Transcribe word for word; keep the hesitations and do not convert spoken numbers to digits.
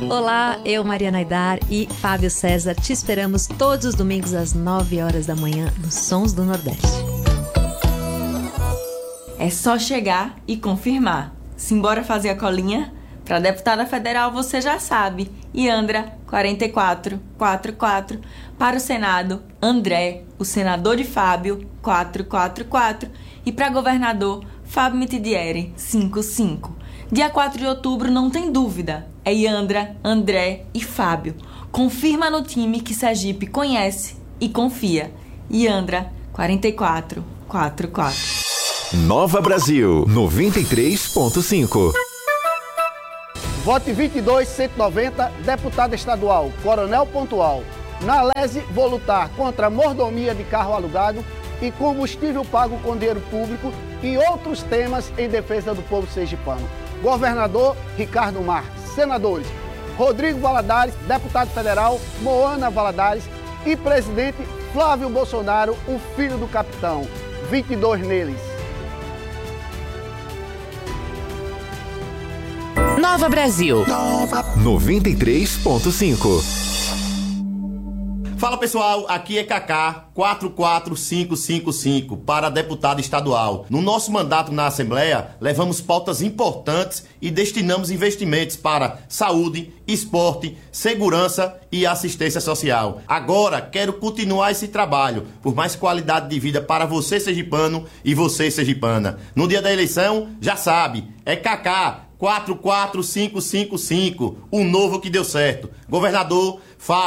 Olá, eu, Mariana Aidar e Fábio César, te esperamos todos os domingos às nove horas da manhã nos Sons do Nordeste. É só chegar e confirmar. Simbora fazer a colinha? Para deputada federal você já sabe, Iandra quatro quatro quatro quatro. Para o Senado, André, o senador de Fábio, quatro quatro quatro. E para governador, Fábio Mitidieri, cinco cinco. Dia quatro de outubro, não tem dúvida, é Iandra, André e Fábio. Confirma no time que Sergipe conhece e confia. Iandra quatro quatro quatro quatro. Nova Brasil, noventa e três ponto cinco. Vote vinte e dois, cento e noventa, deputado estadual, Coronel Pontual. Na Lese, vou lutar contra a mordomia de carro alugado e combustível pago com dinheiro público e outros temas em defesa do povo sergipano. Governador Ricardo Marques. Senadores Rodrigo Valadares, deputado federal, Moana Valadares e presidente Flávio Bolsonaro, o filho do capitão. vinte e dois neles. Nova Brasil. noventa e três ponto cinco. Fala pessoal, aqui é Kaká, quatro quatro cinco cinco cinco, para deputado estadual. No nosso mandato na Assembleia, levamos pautas importantes e destinamos investimentos para saúde, esporte, segurança e assistência social. Agora, quero continuar esse trabalho por mais qualidade de vida para você sergipano e você sergipana. No dia da eleição, já sabe, é Kaká, quatro quatro cinco cinco cinco, o novo que deu certo. Governador Fábio